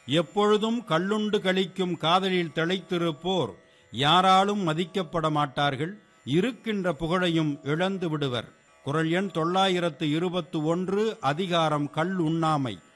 எப்பொழுதும் கள்ளுண்டு களிக்கும் காதலில் திளைத்திருப்போர் யாராலும் மதிக்கப்பட மாட்டார்கள், இருக்கின்ற புகழையும் இழந்து விடுவர். குறள் எண் 921, அதிகாரம் கள் உண்ணாமை.